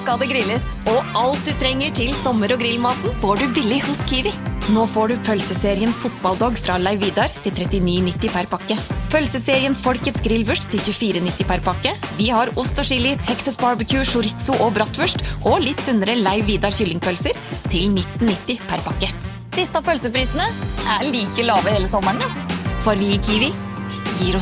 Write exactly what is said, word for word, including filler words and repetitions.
skal det grilles, og alt du trenger til sommer- og grillmaten får du billig hos Kiwi. Nå får du pølseserien Fotballdog fra Leiv Vidar til trettini nitti per pakke. Pølseserien Folkets grillvurst til tjuefire nitti per pakke. Vi har ost og chili, Texas barbecue, chorizo og bratwurst, og litt sunnere Leiv Vidar kyllingpølser til nitten nitti per pakke. Disse pølseprisene er like lave hele sommeren, ja. For vi i Kiwi